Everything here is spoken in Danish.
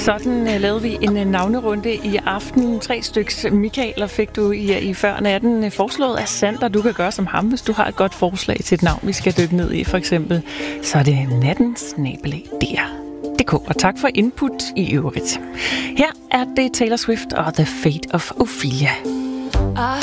Sådan lavede vi en navnerunde i aften. 3 styks Michaeler fik du i før natten foreslået af Sander. Du kan gøre som ham, hvis du har et godt forslag til et navn, vi skal dykke ned i, for eksempel. Så er det nattens@dr.dk. Og tak for input i øvrigt. Her er det Taylor Swift og The Fate of Ophelia.